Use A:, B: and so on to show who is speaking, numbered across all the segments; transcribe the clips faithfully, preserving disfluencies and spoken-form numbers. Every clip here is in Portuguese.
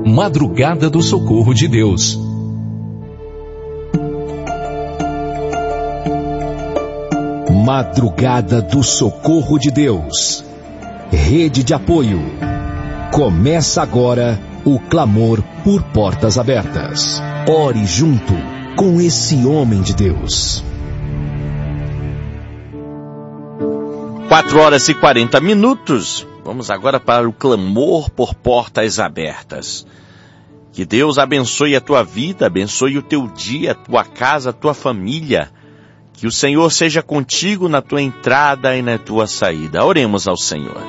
A: Madrugada do Socorro de Deus. Madrugada do Socorro de Deus. Rede de apoio. Começa agora o clamor por portas abertas. Ore junto com esse homem de Deus.
B: Quatro horas e quarenta minutos. Vamos agora para o clamor por portas abertas. Que Deus abençoe a tua vida, abençoe o teu dia, a tua casa, a tua família. Que o Senhor seja contigo na tua entrada e na tua saída. Oremos ao Senhor.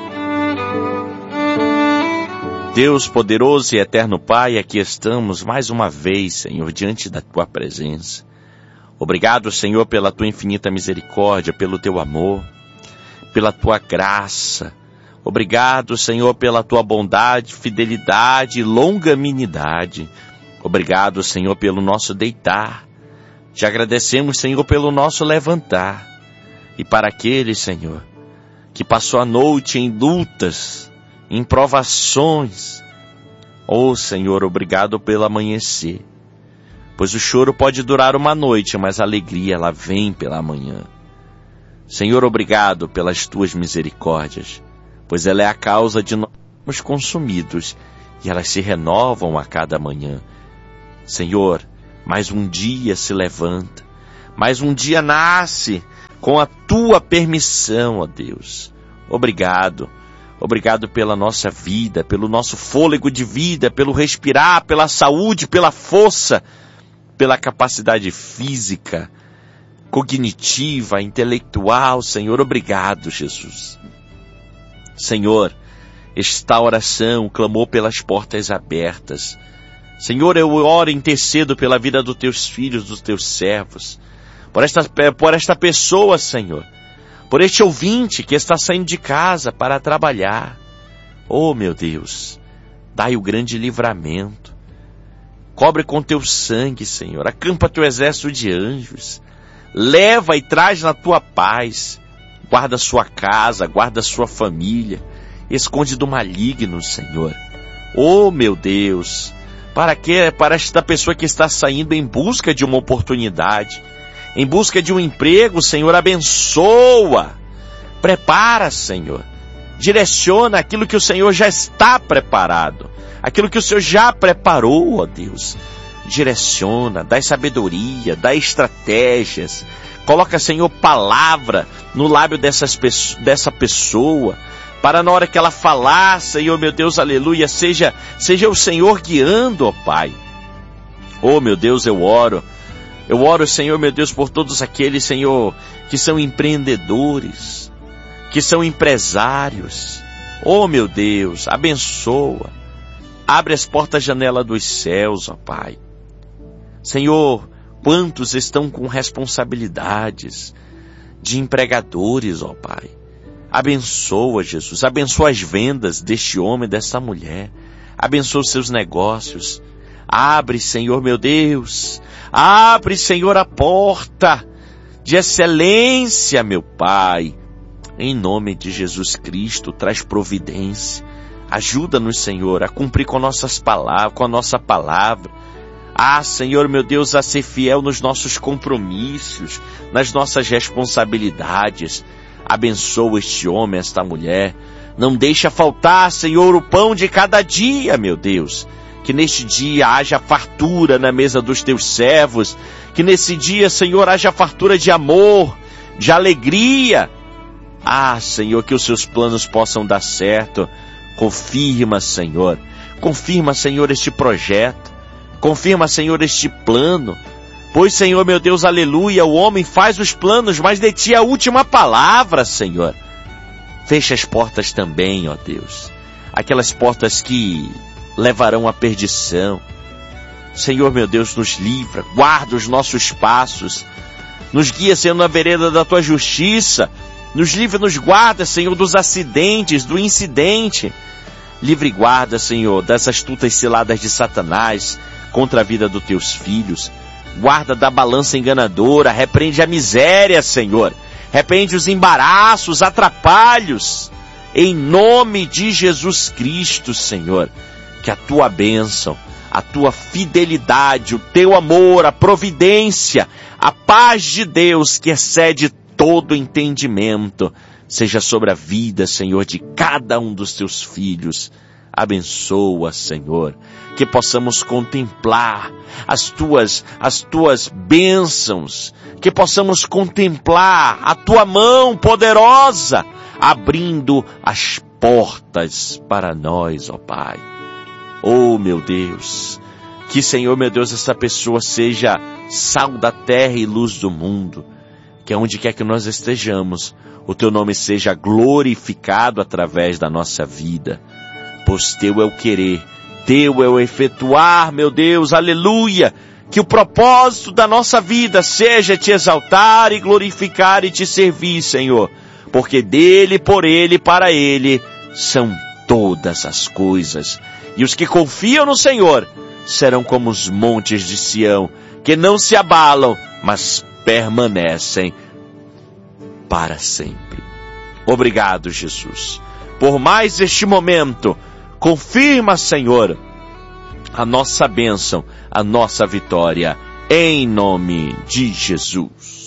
B: Deus poderoso e eterno Pai, aqui estamos mais uma vez, Senhor, diante da tua presença. Obrigado, Senhor, pela tua infinita misericórdia, pelo teu amor, pela tua graça. Obrigado, Senhor, pela tua bondade, fidelidade e longanimidade. Obrigado, Senhor, pelo nosso deitar. Te agradecemos, Senhor, pelo nosso levantar. E para aquele, Senhor, que passou a noite em lutas, em provações. Oh, Senhor, obrigado pelo amanhecer. Pois o choro pode durar uma noite, mas a alegria, ela vem pela manhã. Senhor, obrigado pelas tuas misericórdias, pois ela é a causa de nós sermos consumidos e elas se renovam a cada manhã. Senhor, mais um dia se levanta, mais um dia nasce com a tua permissão, ó Deus. Obrigado, obrigado pela nossa vida, pelo nosso fôlego de vida, pelo respirar, pela saúde, pela força, pela capacidade física, cognitiva, intelectual. Senhor, obrigado, Jesus. Senhor, esta oração clamou pelas portas abertas. Senhor, eu oro e intercedo pela vida dos teus filhos, dos teus servos, por esta, por esta pessoa, Senhor, por este ouvinte que está saindo de casa para trabalhar. Oh, meu Deus, dai o grande livramento. Cobre com teu sangue, Senhor, acampa teu exército de anjos. Leva e traz na tua paz. Guarda sua casa, guarda sua família. Esconde do maligno, Senhor. Oh, meu Deus, para que, para esta pessoa que está saindo em busca de uma oportunidade, em busca de um emprego, Senhor, abençoa. Prepara, Senhor. Direciona aquilo que o Senhor já está preparado. Aquilo que o Senhor já preparou, ó Deus. Direciona, dá sabedoria, dá estratégias. Coloca, Senhor, palavra no lábio dessas, dessa pessoa, para na hora que ela falar, Senhor, meu Deus, aleluia, seja, seja o Senhor guiando, ó Pai. Oh, meu Deus, eu oro. Eu oro, Senhor, meu Deus, por todos aqueles, Senhor, que são empreendedores, que são empresários. Oh, meu Deus, abençoa. Abre as portas, janela dos céus, ó Pai. Senhor, quantos estão com responsabilidades de empregadores, ó Pai. Abençoa, Jesus. Abençoa as vendas deste homem, dessa mulher. Abençoa os seus negócios. Abre, Senhor, meu Deus. Abre, Senhor, a porta de excelência, meu Pai. Em nome de Jesus Cristo, traz providência. Ajuda-nos, Senhor, a cumprir com nossas palavras, com a nossa palavra. Ah, Senhor, meu Deus, a ser fiel nos nossos compromissos, nas nossas responsabilidades. Abençoa este homem, esta mulher. Não deixa faltar, Senhor, o pão de cada dia, meu Deus. Que neste dia haja fartura na mesa dos teus servos. Que nesse dia, Senhor, haja fartura de amor, de alegria. Ah, Senhor, que os seus planos possam dar certo. Confirma, Senhor. Confirma, Senhor, este projeto. Confirma, Senhor, este plano. Pois, Senhor, meu Deus, aleluia, o homem faz os planos, mas de ti a última palavra, Senhor. Fecha as portas também, ó Deus. Aquelas portas que levarão à perdição. Senhor, meu Deus, nos livra, guarda os nossos passos. Nos guia, Senhor, na vereda da tua justiça. Nos livra, nos guarda, Senhor, dos acidentes, do incidente. Livre e guarda, Senhor, das astutas ciladas de Satanás contra a vida dos teus filhos. Guarda da balança enganadora, repreende a miséria, Senhor. Repreende os embaraços, atrapalhos. Em nome de Jesus Cristo, Senhor. que a tua bênção, a tua fidelidade, o teu amor, a providência, a paz de Deus que excede todo entendimento, seja sobre a vida, Senhor, de cada um dos teus filhos. Abençoa, Senhor, que possamos contemplar as tuas, as tuas bênçãos, que possamos contemplar a tua mão poderosa, abrindo as portas para nós, ó Pai. Oh, meu Deus, que, Senhor, meu Deus, essa pessoa seja sal da terra e luz do mundo, que aonde quer que nós estejamos, o teu nome seja glorificado através da nossa vida, pois teu é o querer, teu é o efetuar, meu Deus, aleluia, que o propósito da nossa vida seja te exaltar e glorificar e te servir, Senhor, porque dele, por ele, para ele, são todas as coisas. E os que confiam no Senhor serão como os montes de Sião, que não se abalam, mas permanecem para sempre. Obrigado, Jesus, por mais este momento. Confirma, Senhor, a nossa bênção, a nossa vitória, em nome de Jesus.